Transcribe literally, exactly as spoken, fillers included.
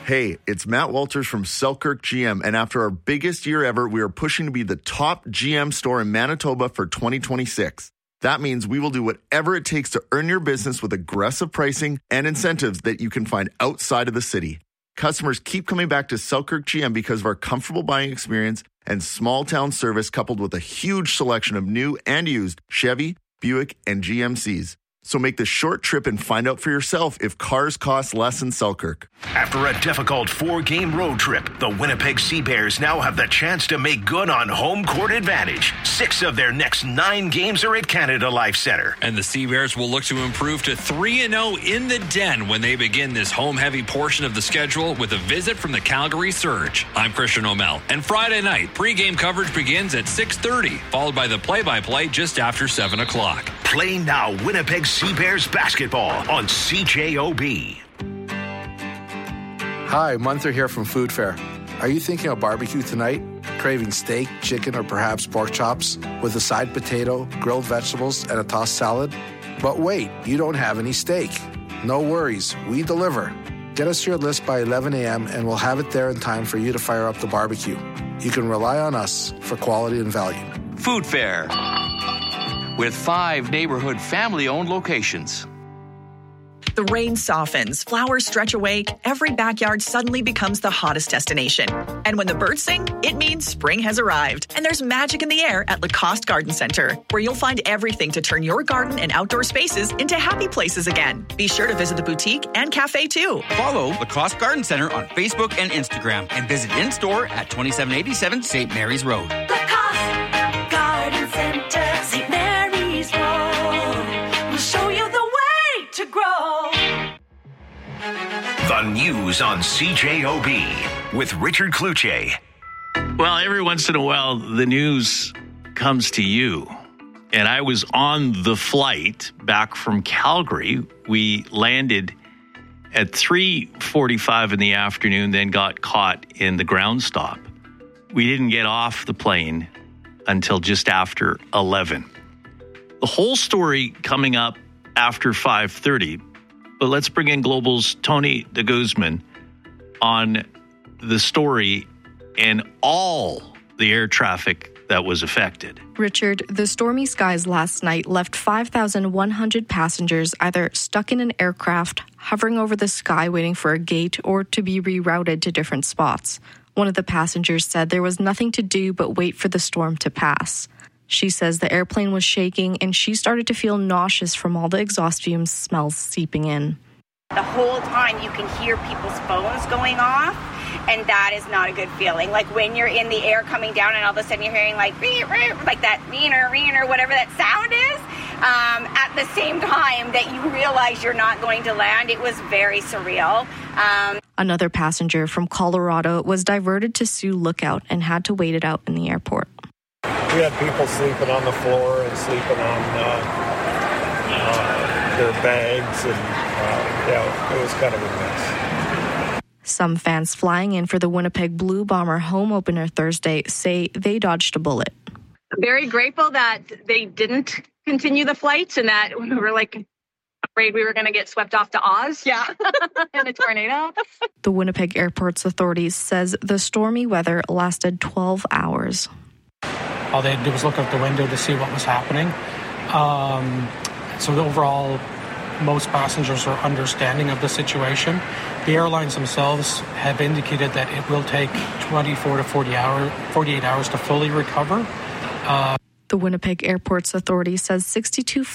Hey, it's Matt Walters from Selkirk G M, and after our biggest year ever, we are pushing to be the top G M store in Manitoba for twenty twenty-six. That means we will do whatever it takes to earn your business with aggressive pricing and incentives that you can find outside of the city. Customers keep coming back to Selkirk G M because of our comfortable buying experience and small town service, coupled with a huge selection of new and used Chevy, Buick, and G M Cs. So make the short trip and find out for yourself if cars cost less in Selkirk. After a difficult four-game road trip, the Winnipeg Sea Bears now have the chance to make good on home court advantage. Six of their next nine games are at Canada Life Centre. And the Sea Bears will look to improve to three and oh in the Den when they begin this home-heavy portion of the schedule with a visit from the Calgary Surge. I'm Christian O'Mell. And Friday night, pregame coverage begins at six thirty, followed by the play-by-play just after seven o'clock. Play now Winnipeg Sea Bears basketball on C J O B. Hi, Munther here from Food Fair. Are you thinking of barbecue tonight? Craving steak, chicken, or perhaps pork chops with a side potato, grilled vegetables, and a tossed salad? But wait, you don't have any steak. No worries, we deliver. Get us your list by eleven a.m. and we'll have it there in time for you to fire up the barbecue. You can rely on us for quality and value. Food Fair, with five neighborhood family-owned locations. The rain softens, flowers stretch awake, every backyard suddenly becomes the hottest destination. And when the birds sing, it means spring has arrived. And there's magic in the air at Lacoste Garden Center, where you'll find everything to turn your garden and outdoor spaces into happy places again. Be sure to visit the boutique and cafe too. Follow Lacoste Garden Center on Facebook and Instagram and visit in-store at twenty-seven eighty-seven Saint Mary's Road. Lacoste Garden Center, Saint Mary's Road. We'll show you the way to grow. The news on C J O B with Richard Cloutier. Well, every once in a while, the news comes to you. And I was on the flight back from Calgary. We landed at three forty-five in the afternoon, then got caught in the ground stop. We didn't get off the plane until just after eleven. The whole story coming up after five thirty. But let's bring in Global's Tony de Guzman on the story and all the air traffic that was affected. Richard, the stormy skies last night left five thousand one hundred passengers either stuck in an aircraft, hovering over the sky waiting for a gate, or to be rerouted to different spots. One of the passengers said there was nothing to do but wait for the storm to pass. She says the airplane was shaking and she started to feel nauseous from all the exhaust fumes smells seeping in. The whole time you can hear people's phones going off, and that is not a good feeling. Like when you're in the air coming down and all of a sudden you're hearing like, like that reener, reener, whatever that sound is, um, at the same time that you realize you're not going to land. It was very surreal. Um, Another passenger from Colorado was diverted to Sioux Lookout and had to wait it out in the airport. We had people sleeping on the floor and sleeping on uh, uh, their bags, and uh, yeah, it was kind of a mess. Some fans flying in for the Winnipeg Blue Bomber home opener Thursday say they dodged a bullet. Very grateful that they didn't continue the flights and that we were like afraid we were going to get swept off to Oz. Yeah, in a tornado. The Winnipeg Airports Authorities says the stormy weather lasted twelve hours. All they had to do was look out the window to see what was happening. Um, so overall, most passengers are understanding of the situation. The airlines themselves have indicated that it will take twenty-four to forty hours, forty-eight hours to fully recover. Uh, the Winnipeg Airports Authority says sixty-two